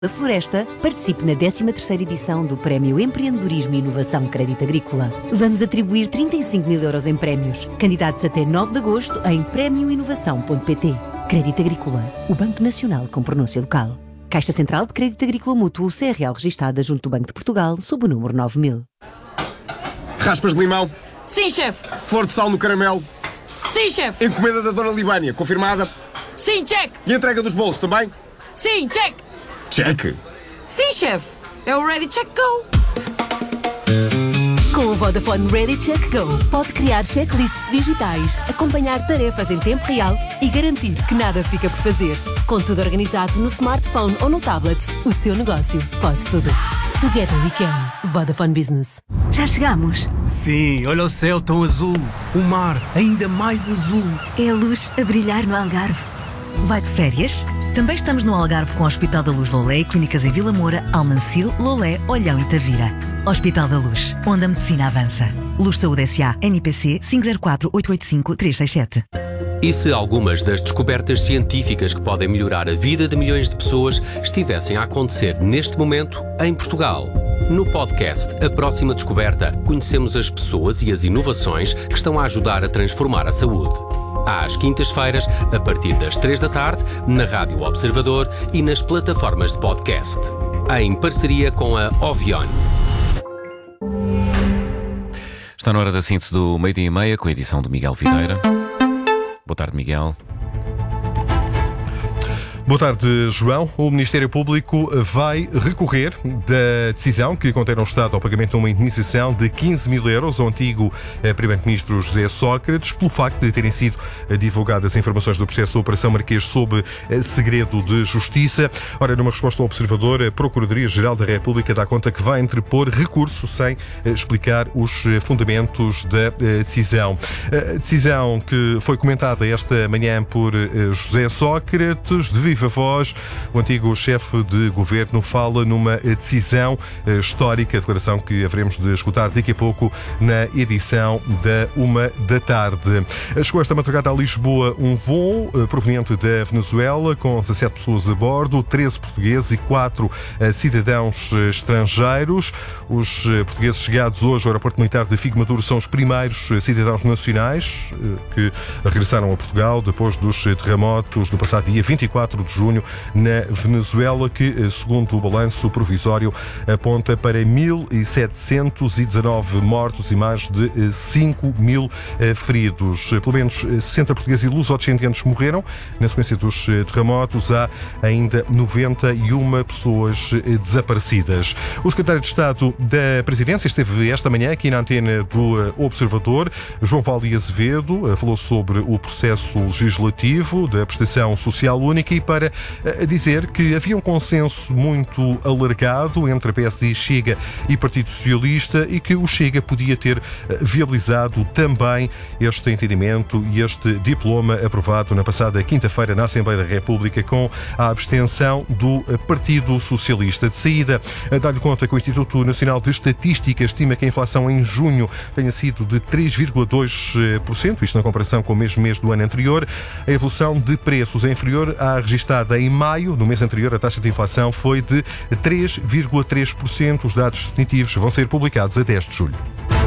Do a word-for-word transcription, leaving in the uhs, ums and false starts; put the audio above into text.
da Floresta, participe na décima terceira edição do Prémio Empreendedorismo e Inovação Crédito Agrícola. Vamos atribuir trinta e cinco mil euros em prémios. Candidatos até nove de agosto em prémio inovação ponto pt. Crédito Agrícola, o Banco Nacional com pronúncia local. Caixa Central de Crédito Agrícola Mútuo, C R L registada junto do Banco de Portugal, sob o número nove mil. Raspas de limão? Sim, chefe. Flor de sal no caramelo? Sim, chefe. Encomenda da Dona Libânia, confirmada? Sim, check. E entrega dos bolos também? Sim, check. Check. Sim, chefe. É o Ready Check Go. Com o Vodafone Ready Check Go, pode criar checklists digitais, acompanhar tarefas em tempo real e garantir que nada fica por fazer. Com tudo organizado no smartphone ou no tablet, o seu negócio pode tudo. Together we can. Vodafone Business. Já chegamos? Sim, olha o céu tão azul. O mar ainda mais azul. É a luz a brilhar no Algarve. Vai de férias? Também estamos no Algarve com o Hospital da Luz Lolé e clínicas em Vila Moura, Almancil, Lolé, Olhão e Tavira. Hospital da Luz, onde a medicina avança. Luz Saúde S A, N I P C cinco zero quatro oito oito cinco três seis sete. E se algumas das descobertas científicas que podem melhorar a vida de milhões de pessoas estivessem a acontecer neste momento em Portugal? No podcast A Próxima Descoberta, conhecemos as pessoas e as inovações que estão a ajudar a transformar a saúde. Às quintas-feiras, a partir das três da tarde, na Rádio Observador e nas plataformas de podcast. Em parceria com a Ovion. Está na hora da síntese do meio-dia e meia, com a edição de Miguel Videira. Boa tarde, Miguel. Boa tarde, João. O Ministério Público vai recorrer da decisão que contém o Estado ao pagamento de uma indenização de quinze mil euros ao antigo Primeiro-Ministro José Sócrates, pelo facto de terem sido divulgadas informações do processo da Operação Marquês sob segredo de justiça. Ora, numa resposta ao Observador, a Procuradoria-Geral da República dá conta que vai interpor recurso sem explicar os fundamentos da decisão. A decisão que foi comentada esta manhã por José Sócrates, de viva voz, o antigo chefe de governo fala numa decisão histórica, declaração que haveremos de escutar daqui a pouco na edição da uma da tarde. Chegou esta madrugada a Lisboa um voo proveniente da Venezuela com dezassete pessoas a bordo, treze portugueses e quatro cidadãos estrangeiros. Os portugueses chegados hoje ao aeroporto militar de Figo Maduro são os primeiros cidadãos nacionais que regressaram a Portugal depois dos terremotos do passado dia vinte e quatro de junho na Venezuela, que, segundo o balanço provisório, aponta para mil setecentos e dezanove mortos e mais de cinco mil feridos. Pelo menos sessenta portugueses e lusodescendentes morreram na sequência dos terremotos. Há ainda noventa e uma pessoas desaparecidas. O secretário de Estado da Presidência esteve esta manhã aqui na antena do Observador. João Vale Azevedo falou sobre o processo legislativo da prestação social única e para dizer que havia um consenso muito alargado entre a P S D, Chega e Partido Socialista e que o Chega podia ter viabilizado também este entendimento e este diploma aprovado na passada quinta-feira na Assembleia da República com a abstenção do Partido Socialista. De saída, dá-lhe conta que o Instituto Nacional de Estatística estima que a inflação em junho tenha sido de três vírgula dois por cento, isto na comparação com o mesmo mês do ano anterior. A evolução de preços é inferior à registada em maio. No mês anterior, a taxa de inflação foi de três vírgula três por cento. Os dados definitivos vão ser publicados a dez de julho.